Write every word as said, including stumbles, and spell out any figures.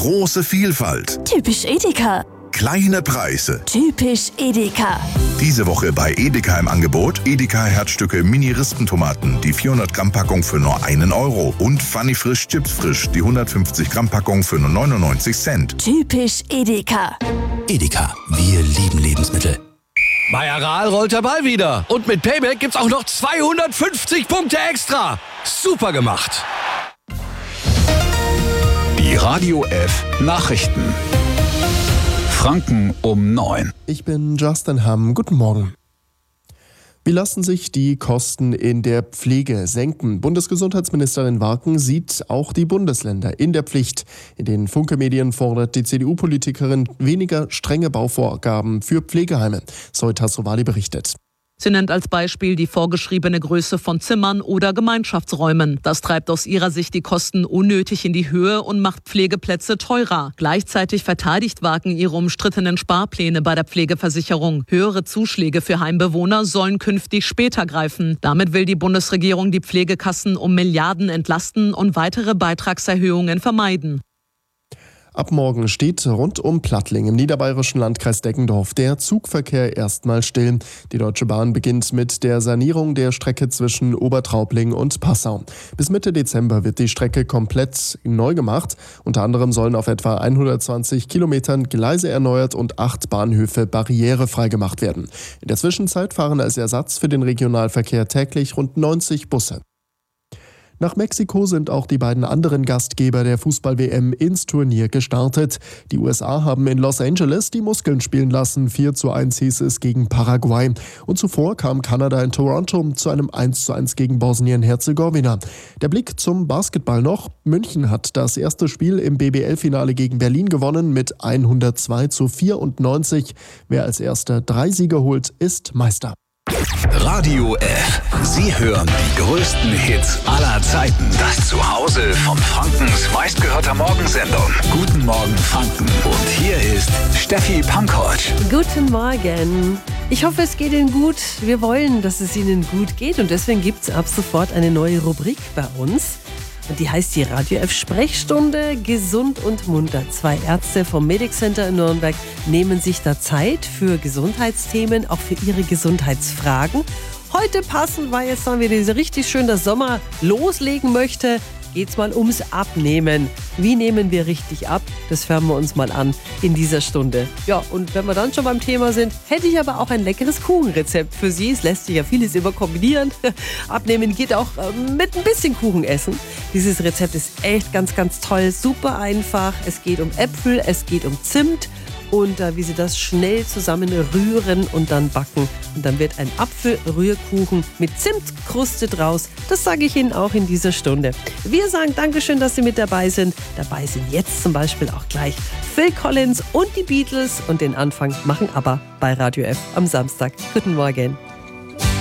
Große Vielfalt. Typisch Edeka. Kleine Preise. Typisch Edeka. Diese Woche bei Edeka im Angebot Edeka Herzstücke Mini-Rispentomaten, die vierhundert Gramm Packung für nur einen Euro und Funny Frisch Chips Frisch, die hundertfünfzig Gramm Packung für nur neunundneunzig Cent. Typisch Edeka. Edeka, wir lieben Lebensmittel. Bei Aral rollt der Ball wieder. Und mit Payback gibt's auch noch zweihundertfünfzig Punkte extra. Super gemacht. Die Radio F Nachrichten. Franken um neun. Ich bin Justin Hamm. Guten Morgen. Wie lassen sich die Kosten in der Pflege senken? Bundesgesundheitsministerin Warken sieht auch die Bundesländer in der Pflicht. In den Funke-Medien fordert die C D U-Politikerin weniger strenge Bauvorgaben für Pflegeheime. Zoe Tassovali berichtet. Sie nennt als Beispiel die vorgeschriebene Größe von Zimmern oder Gemeinschaftsräumen. Das treibt aus ihrer Sicht die Kosten unnötig in die Höhe und macht Pflegeplätze teurer. Gleichzeitig verteidigt Warken ihre umstrittenen Sparpläne bei der Pflegeversicherung. Höhere Zuschläge für Heimbewohner sollen künftig später greifen. Damit will die Bundesregierung die Pflegekassen um Milliarden entlasten und weitere Beitragserhöhungen vermeiden. Ab morgen steht rund um Plattling im niederbayerischen Landkreis Deggendorf der Zugverkehr erstmal still. Die Deutsche Bahn beginnt mit der Sanierung der Strecke zwischen Obertraubling und Passau. Bis Mitte Dezember wird die Strecke komplett neu gemacht. Unter anderem sollen auf etwa hundertzwanzig Kilometern Gleise erneuert und acht Bahnhöfe barrierefrei gemacht werden. In der Zwischenzeit fahren als Ersatz für den Regionalverkehr täglich rund neunzig Busse. Nach Mexiko sind auch die beiden anderen Gastgeber der Fußball-W M ins Turnier gestartet. Die U S A haben in Los Angeles die Muskeln spielen lassen. vier zu eins hieß es gegen Paraguay. Und zuvor kam Kanada in Toronto zu einem eins zu eins gegen Bosnien-Herzegowina. Der Blick zum Basketball noch. München hat das erste Spiel im B B L-Finale gegen Berlin gewonnen mit hundertzwei zu vierundneunzig. Wer als erster drei Siege holt, ist Meister. Radio F. Sie hören die größten Hits aller Zeiten. Das Zuhause von Frankens meistgehörter Morgensendung. Guten Morgen Franken. Und hier ist Steffi Pankovic. Guten Morgen. Ich hoffe, es geht Ihnen gut. Wir wollen, dass es Ihnen gut geht. Und deswegen gibt es ab sofort eine neue Rubrik bei uns. Und die heißt die Radio F Sprechstunde Gesund und munter. Zwei Ärzte vom Medic Center in Nürnberg nehmen sich da Zeit für Gesundheitsthemen, auch für ihre Gesundheitsfragen. Heute passend, weil jetzt sagen wir, diese richtig schön der Sommer loslegen möchte, geht's mal ums Abnehmen. Wie nehmen wir richtig ab? Das hören wir uns mal an in dieser Stunde. Ja, und wenn wir dann schon beim Thema sind, hätte ich aber auch ein leckeres Kuchenrezept für Sie. Es lässt sich ja vieles immer kombinieren. Abnehmen geht auch mit ein bisschen Kuchen essen. Dieses Rezept ist echt ganz, ganz toll, super einfach. Es geht um Äpfel, es geht um Zimt. Und äh, wie Sie das schnell zusammen rühren und dann backen. Und dann wird ein Apfelrührkuchen mit Zimtkruste draus. Das sage ich Ihnen auch in dieser Stunde. Wir sagen Dankeschön, dass Sie mit dabei sind. Dabei sind jetzt zum Beispiel auch gleich Phil Collins und die Beatles. Und den Anfang machen ABBA bei Radio F am Samstag. Guten Morgen.